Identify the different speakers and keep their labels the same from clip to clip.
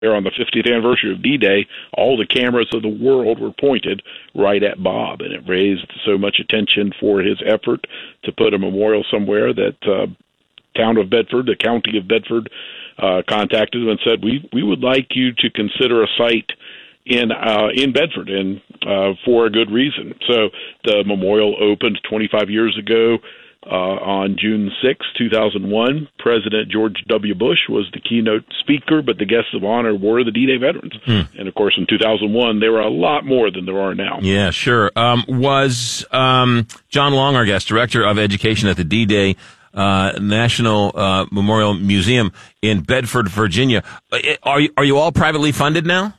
Speaker 1: on the 50th anniversary of D-Day, all the cameras of the world were pointed right at Bob, and it raised so much attention for his effort to put a memorial somewhere that town of Bedford, the county of Bedford, contacted him and said, we would like you to consider a site in Bedford, and for a good reason. So the memorial opened 25 years ago. On June 6, 2001, President George W. Bush was the keynote speaker, but the guests of honor were the D-Day veterans. And, of course, in 2001, there were a lot more than there are now.
Speaker 2: Yeah, sure. Was John Long, our guest, Director of Education at the D-Day National Memorial Museum in Bedford, Virginia. Are you all privately funded now?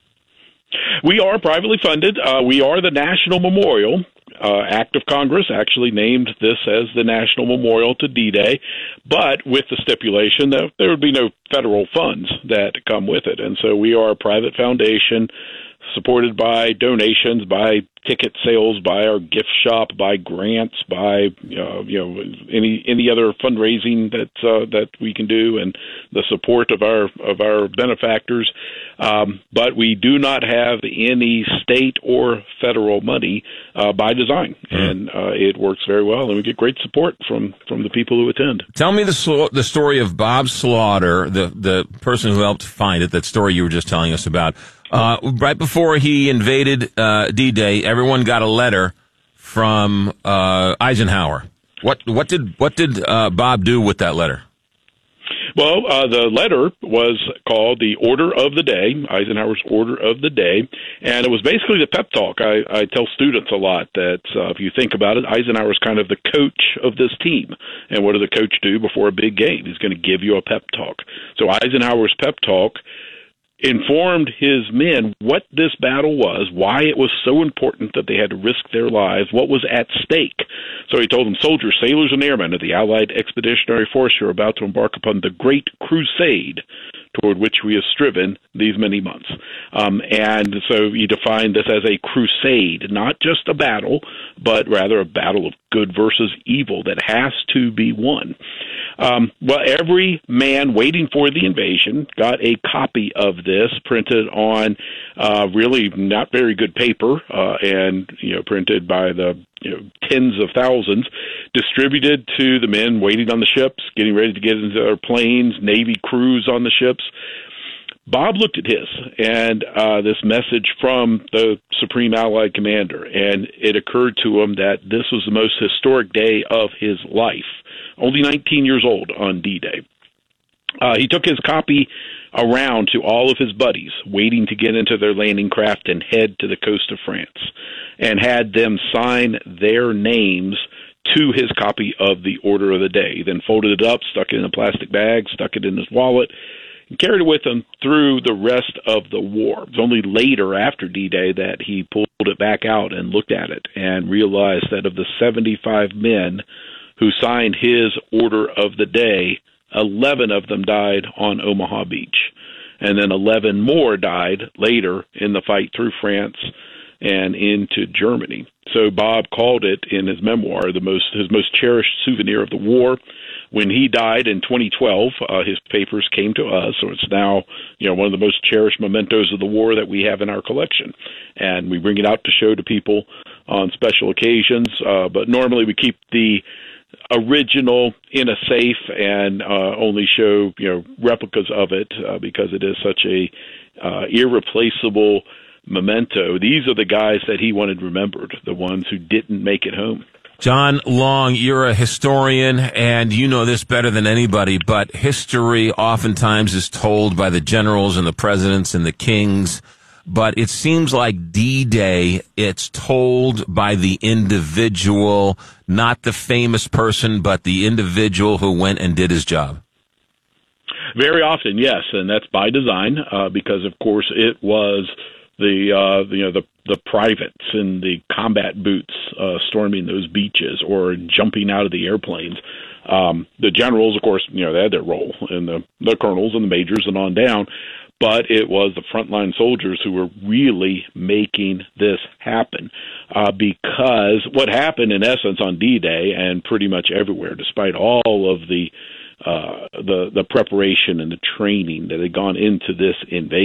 Speaker 1: We are privately funded. We are the National Memorial. Act of Congress actually named this as the National Memorial to D-Day, but with the stipulation that there would be no federal funds that come with it. And so we are a private foundation supported by donations, by ticket sales, by our gift shop, by grants, by any other fundraising that we can do, and the support of our benefactors. But we do not have any state or federal money by design, and it works very well, and we get great support from the people who attend.
Speaker 2: Tell me the story of Bob Slaughter, the person who helped find it. That story you were just telling us about. Right before he invaded D-Day, everyone got a letter from Eisenhower. What did Bob do with that letter?
Speaker 1: Well, the letter was called the Order of the Day, Eisenhower's Order of the Day, and it was basically the pep talk. I tell students a lot that if you think about it, Eisenhower's kind of the coach of this team. And what does a coach do before a big game? He's going to give you a pep talk. So Eisenhower's pep talk informed his men what this battle was, why it was so important that they had to risk their lives, what was at stake. So he told them, soldiers, sailors, and airmen of the Allied Expeditionary Force are about to embark upon the great crusade toward which we have striven these many months. And so he defined this as a crusade, not just a battle, but rather a battle of good versus evil that has to be won. Well, every man waiting for the invasion got a copy of this printed on really not very good paper and printed by the tens of thousands, distributed to the men waiting on the ships, getting ready to get into their planes, Navy crews on the ships. Bob looked at his and this message from the Supreme Allied Commander, and it occurred to him that this was the most historic day of his life. Only 19 years old on D-Day. He took his copy around to all of his buddies waiting to get into their landing craft and head to the coast of France, and had them sign their names to his copy of the Order of the Day. He then folded it up, stuck it in a plastic bag, stuck it in his wallet, and carried it with him through the rest of the war. It was only later, after D-Day, that he pulled it back out and looked at it and realized that of the 75 men who signed his Order of the Day, 11 of them died on Omaha Beach. And then 11 more died later in the fight through France and into Germany. So Bob called it in his memoir his most cherished souvenir of the war. When he died in 2012, his papers came to us, so it's now one of the most cherished mementos of the war that we have in our collection. And we bring it out to show to people on special occasions, but normally we keep the original in a safe and only show replicas of it because it is such a irreplaceable memento. These are the guys that he wanted remembered, the ones who didn't make it home.
Speaker 2: John Long, you're a historian, and you know this better than anybody, but history oftentimes is told by the generals and the presidents and the kings. But it seems like D-Day, it's told by the individual, not the famous person, but the individual who went and did his job.
Speaker 1: Very often, yes, and that's by design, because of course it was the privates in the combat boots storming those beaches or jumping out of the airplanes. The generals, of course, they had their role, and the colonels and the majors and on down. But it was the frontline soldiers who were really making this happen, because what happened in essence on D-Day and pretty much everywhere, despite all of the the preparation and the training that had gone into this invasion.